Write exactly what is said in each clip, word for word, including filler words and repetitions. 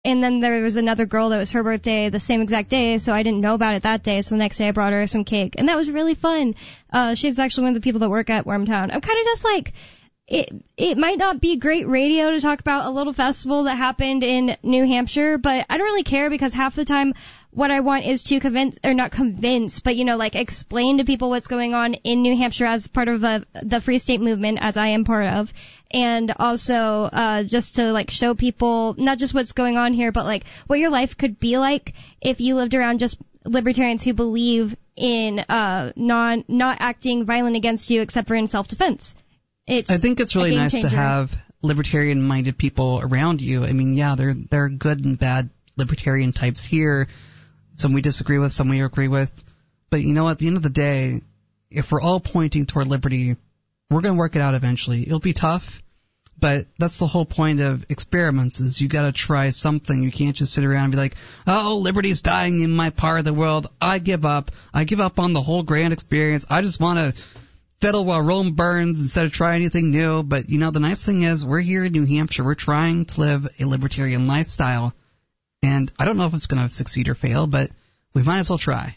And then there was another girl that was her birthday the same exact day, so I didn't know about it that day. So the next day I brought her some cake, and that was really fun. Uh, she's actually one of the people that work at Wormtown. I'm kind of just like, it it might not be great radio to talk about a little festival that happened in New Hampshire, but I don't really care because half the time what I want is to convince, or not convince, but, you know, like explain to people what's going on in New Hampshire as part of a, the Free State movement, as I am part of. And also, uh, just to like show people not just what's going on here, but like what your life could be like if you lived around just libertarians who believe in, uh, non, not acting violent against you except for in self-defense. It's I think it's really nice changer. to have libertarian-minded people around you. I mean, yeah, there there are good and bad libertarian types here. Some we disagree with, some we agree with. But you know, at the end of the day, if we're all pointing toward liberty, we're going to work it out eventually. It'll be tough, but that's the whole point of experiments, is you got to try something. You can't just sit around and be like, oh, liberty's dying in my part of the world. I give up. I give up on the whole grand experience. I just want to fiddle while Rome burns instead of try anything new. But, you know, the nice thing is we're here in New Hampshire. We're trying to live a libertarian lifestyle. And I don't know if it's going to succeed or fail, but we might as well try.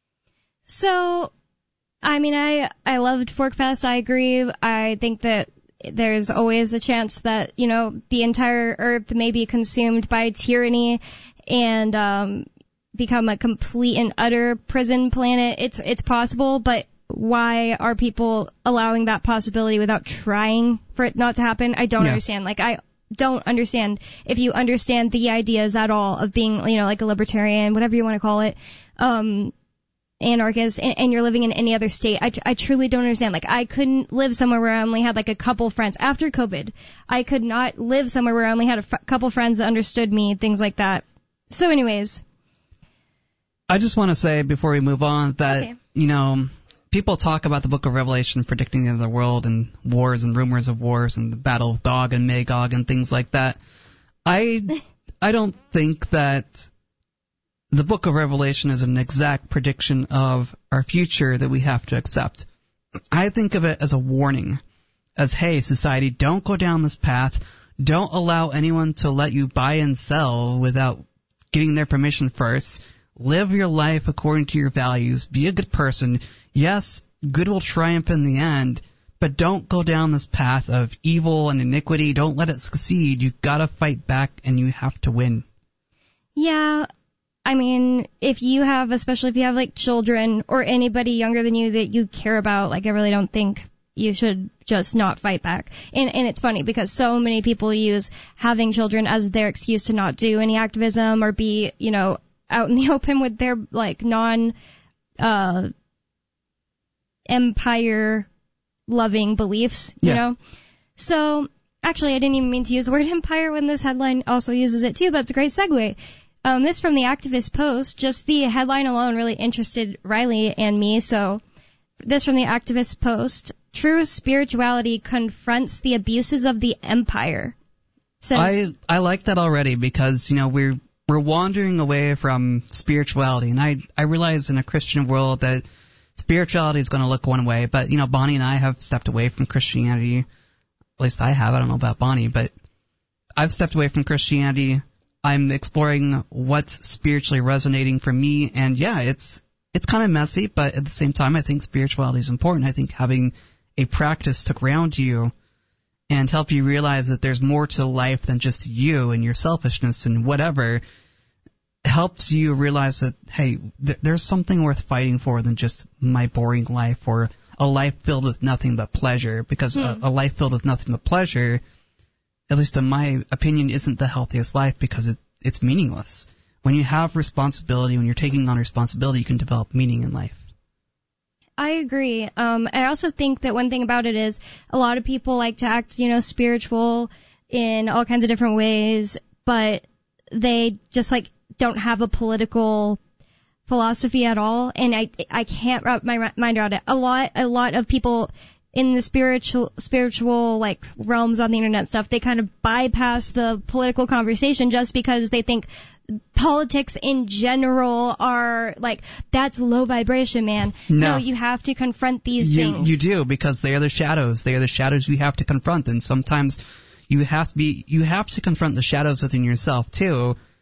So, I mean, I, I loved Forkfest. I agree. I think that there's always a chance that, you know, the entire earth may be consumed by tyranny and um, become a complete and utter prison planet. It's it's possible, but why are people allowing that possibility without trying for it not to happen? I don't yeah. understand. Like, I don't understand if you understand the ideas at all of being, you know, like a libertarian, whatever you want to call it, um, anarchist, and, and you're living in any other state. I, I truly don't understand. Like, I couldn't live somewhere where I only had like a couple friends after COVID. I could not live somewhere where I only had a f- couple friends that understood me, things like that. So anyways. I just want to say before we move on that, okay. you know, people talk about the Book of Revelation predicting the end of the world and wars and rumors of wars and the battle of Gog and Magog and things like that. I I don't think that the Book of Revelation is an exact prediction of our future that we have to accept. I think of it as a warning, as, hey, society, don't go down this path. Don't allow anyone to let you buy and sell without getting their permission first. Live your life according to your values. Be a good person. Yes, good will triumph in the end, but don't go down this path of evil and iniquity. Don't let it succeed. You've got to fight back, and you have to win. Yeah, I mean, if you have, especially if you have, like, children or anybody younger than you that you care about, like, I really don't think you should just not fight back. And, and it's funny because so many people use having children as their excuse to not do any activism or be, you know, out in the open with their, like, non, uh, empire-loving beliefs, you yeah. know? So, actually, I didn't even mean to use the word empire when this headline also uses it too, but it's a great segue. Um, this from the Activist Post, just the headline alone really interested Riley and me, so this from the Activist Post, true spirituality confronts the abuses of the empire. Says, I I like that already because, you know, we're we're wandering away from spirituality, and I I realize in a Christian world that spirituality is going to look one way, but, you know, Bonnie and I have stepped away from Christianity. At least I have. I don't know about Bonnie, but I've stepped away from Christianity. I'm exploring what's spiritually resonating for me, and yeah, it's it's kind of messy, but at the same time, I think spirituality is important. I think having a practice to ground you and help you realize that there's more to life than just you and your selfishness and whatever helps you realize that, hey, th- there's something worth fighting for than just my boring life or a life filled with nothing but pleasure, because mm. a, a life filled with nothing but pleasure, at least in my opinion, isn't the healthiest life because it, it's meaningless. When you have responsibility, when you're taking on responsibility, you can develop meaning in life. I agree. Um, I also think that one thing about it is a lot of people like to act, you know, spiritual in all kinds of different ways, but they just, like, don't have a political philosophy at all, and I I can't wrap my mind around it. A lot a lot of people in the spiritual spiritual like realms on the internet and stuff, they kind of bypass the political conversation just because they think politics in general are like, that's low vibration, man. No, no you have to confront these you, things. You do, because they are the shadows. They are the shadows you have to confront, and sometimes you have to be you have to confront the shadows within yourself too.